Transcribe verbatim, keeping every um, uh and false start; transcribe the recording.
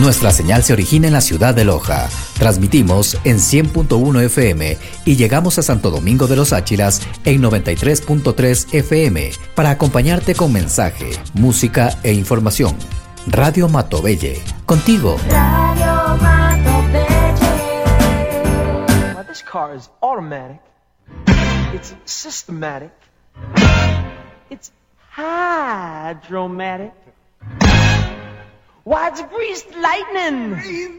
Nuestra señal se origina en la ciudad de Loja. Transmitimos en cien punto uno F M y llegamos a Santo Domingo de los Áchilas en noventa y tres punto tres F M para acompañarte con mensaje, música e información. Radio Matobelle, contigo. Radio Matobelle. Now this car is automatic. It's systematic. It's hydromatic. Why, it's greased lightning.